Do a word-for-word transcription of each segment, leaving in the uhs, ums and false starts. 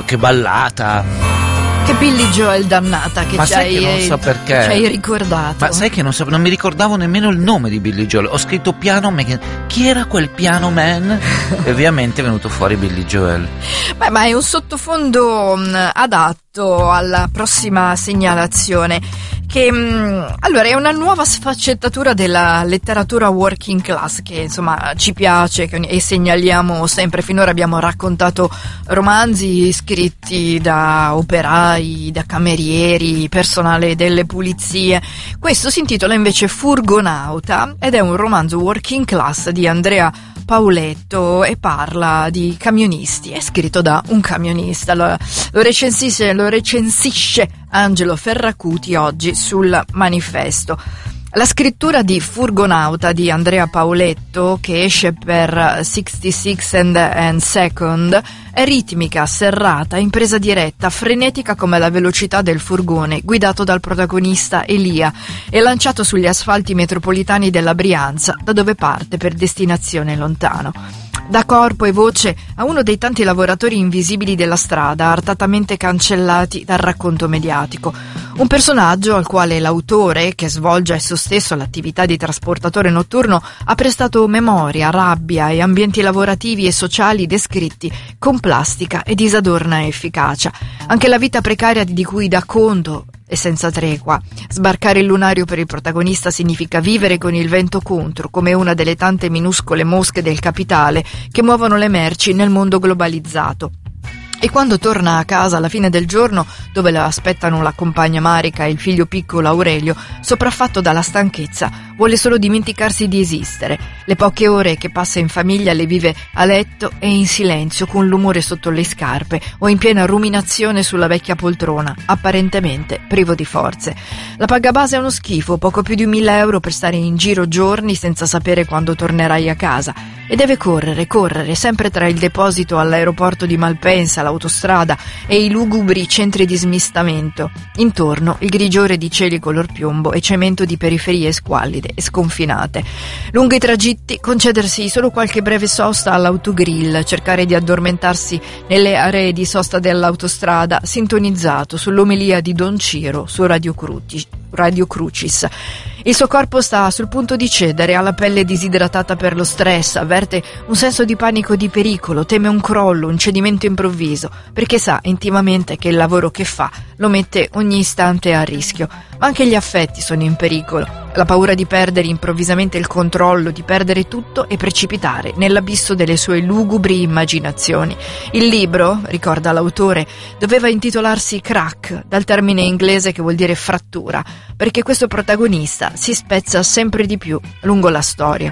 che ballata. Che Billy Joel dannata che Ma ci sai hai, che non so perché. ci hai ricordato. Ma sai che non so, non mi ricordavo nemmeno il nome di Billy Joel. Ho scritto Piano Man. Chi era quel Piano Man? E ovviamente è venuto fuori Billy Joel. Beh, ma è un sottofondo mh, adatto alla prossima segnalazione. Che mh, allora è una nuova sfaccettatura della letteratura working class che insomma ci piace che, e segnaliamo sempre. Finora abbiamo raccontato romanzi scritti da operai, da camerieri, personale delle pulizie. Questo si intitola invece Furgonauta ed è un romanzo working class di Andrea Pauletto e parla di camionisti. È scritto da un camionista, lo, lo recensisce, lo recensisce Angelo Ferracuti oggi sul Manifesto. La scrittura di Furgonauta di Andrea Pauletto, che esce per sessantasei and, and Second, è ritmica, serrata, in presa diretta, frenetica come la velocità del furgone guidato dal protagonista Elia e lanciato sugli asfalti metropolitani della Brianza, da dove parte per destinazione lontano. Dà corpo e voce a uno dei tanti lavoratori invisibili della strada, artatamente cancellati dal racconto mediatico. Un personaggio al quale l'autore, che svolge esso stesso l'attività di trasportatore notturno, ha prestato memoria, rabbia e ambienti lavorativi e sociali descritti con plastica e disadorna efficacia. Anche la vita precaria di cui dà conto e senza tregua. Sbarcare il lunario per il protagonista significa vivere con il vento contro, come una delle tante minuscole mosche del capitale che muovono le merci nel mondo globalizzato. E quando torna a casa alla fine del giorno, dove lo aspettano la compagna Marica e il figlio piccolo Aurelio, sopraffatto dalla stanchezza, vuole solo dimenticarsi di esistere. Le poche ore che passa in famiglia le vive a letto e in silenzio, con l'umore sotto le scarpe o in piena ruminazione sulla vecchia poltrona, apparentemente privo di forze. La paga base è uno schifo, poco più di mille euro per stare in giro giorni senza sapere quando tornerai a casa. E deve correre, correre, sempre tra il deposito all'aeroporto di Malpensa, l'autostrada e i lugubri centri di smistamento. Intorno il grigiore di cieli color piombo e cemento di periferie squallide e sconfinate. Lungo i tragitti, concedersi solo qualche breve sosta all'autogrill, cercare di addormentarsi nelle aree di sosta dell'autostrada, sintonizzato sull'omelia di Don Ciro su Radio Crucis. Radio Crucis. Il suo corpo sta sul punto di cedere, ha la pelle disidratata per lo stress, avverte un senso di panico e di pericolo, teme un crollo, un cedimento improvviso, perché sa intimamente che il lavoro che fa lo mette ogni istante a rischio. Ma anche gli affetti sono in pericolo. La paura di perdere improvvisamente il controllo, di perdere tutto e precipitare nell'abisso delle sue lugubri immaginazioni. Il libro, ricorda l'autore, doveva intitolarsi Crack, dal termine inglese che vuol dire frattura, perché questo protagonista si spezza sempre di più lungo la storia.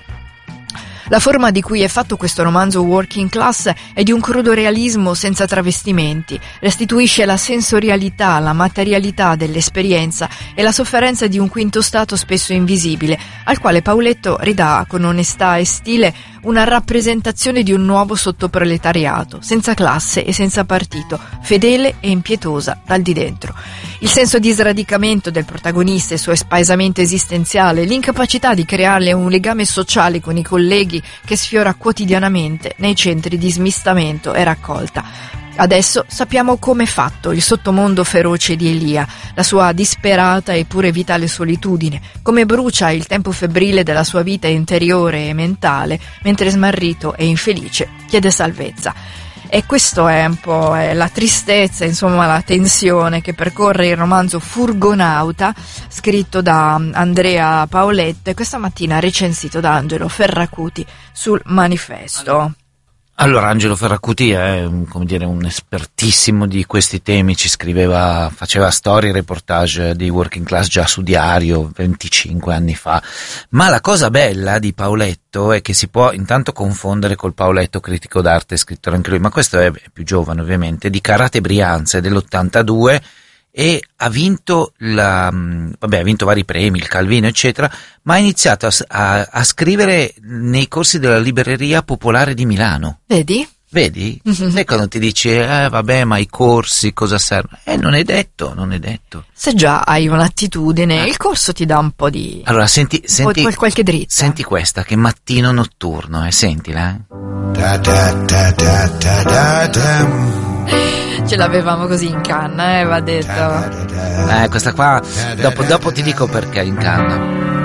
La forma di cui è fatto questo romanzo working class è di un crudo realismo senza travestimenti, restituisce la sensorialità, la materialità dell'esperienza e la sofferenza di un quinto stato spesso invisibile, al quale Pauletto ridà con onestà e stile una rappresentazione di un nuovo sottoproletariato, senza classe e senza partito, fedele e impietosa dal di dentro. Il senso di sradicamento del protagonista, il suo spaesamento esistenziale, l'incapacità di crearle un legame sociale con i colleghi che sfiora quotidianamente nei centri di smistamento e raccolta. Adesso sappiamo come è fatto il sottomondo feroce di Elia, la sua disperata e pure vitale solitudine, come brucia il tempo febbrile della sua vita interiore e mentale, mentre smarrito e infelice chiede salvezza. E questo è un po' è la tristezza, insomma la tensione che percorre il romanzo Furgonauta, scritto da Andrea Pauletto e questa mattina recensito da Angelo Ferracuti sul Manifesto. Allora, Angelo Ferracuti è, come dire, un espertissimo di questi temi, ci scriveva, faceva storie, reportage di working class già su Diario venticinque anni fa, ma la cosa bella di Pauletto è che si può intanto confondere col Pauletto critico d'arte, scrittore anche lui, ma questo è più giovane ovviamente, di Karate Brianza, è dell'ottantadue e ha vinto la, vabbè, ha vinto vari premi, il Calvino eccetera, ma ha iniziato a, a, a scrivere nei corsi della Libreria Popolare di Milano. Vedi? Vedi? Mm-hmm. Sai quando ti dici, eh vabbè, ma i corsi cosa servono? Eh, non è detto, non è detto. Se già hai un'attitudine, eh. il corso ti dà un po' di... Allora, senti, senti, qual- qualche dritta. Senti questa, che mattino notturno, eh, sentila. Eh. Da da da da da da da. Ce l'avevamo così in canna, eh, va detto. Eh, questa qua, dopo, dopo ti dico perché in canna.